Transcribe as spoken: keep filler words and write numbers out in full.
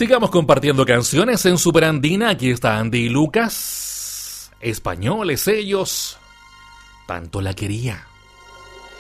Sigamos compartiendo canciones en Superandina. Aquí está Andy y Lucas. Españoles ellos. Tanto la quería.